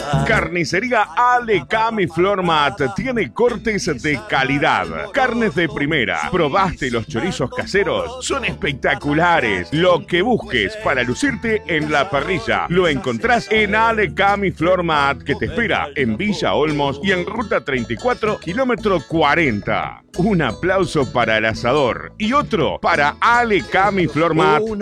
Carnicería Ale Cami Flor Mat tiene cortes de calidad, carnes de primera. ¿Probaste los chorizos caseros? Son espectaculares. Lo que busques para lucirte en la parrilla lo encontrás en Ale Cami Flor Mat, que te espera en Villa Olmos y en Ruta 34, kilómetro 40. Un aplauso para el asador y otro para Ale Cami Flor Mat